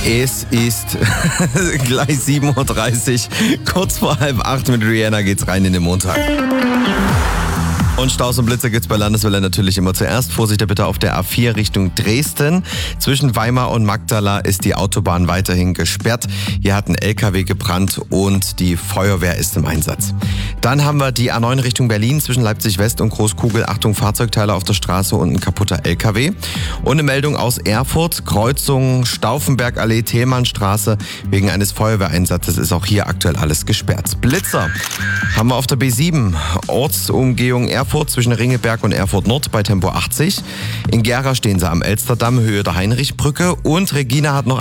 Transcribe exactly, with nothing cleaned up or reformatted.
Es ist gleich sieben Uhr dreißig, kurz vor halb acht mit Rihanna geht's rein in den Montag. Und Staus und Blitzer gibt's bei Landeswelle natürlich immer zuerst. Vorsicht bitte auf der A vier Richtung Dresden. Zwischen Weimar und Magdala ist die Autobahn weiterhin gesperrt. Hier hat ein L K W gebrannt und die Feuerwehr ist im Einsatz. Dann haben wir die A neun Richtung Berlin zwischen Leipzig West und Großkugel. Achtung, Fahrzeugteile auf der Straße und ein kaputter L K W. Und eine Meldung aus Erfurt, Kreuzung Stauffenbergallee, Thälmannstraße. Wegen eines Feuerwehreinsatzes ist auch hier aktuell alles gesperrt. Blitzer haben wir auf der B sieben, Ortsumgehung Erfurt zwischen Ringelberg und Erfurt Nord bei Tempo achtzig. In Gera stehen sie am Elsterdamm, Höhe der Heinrichbrücke. Und Regina hat noch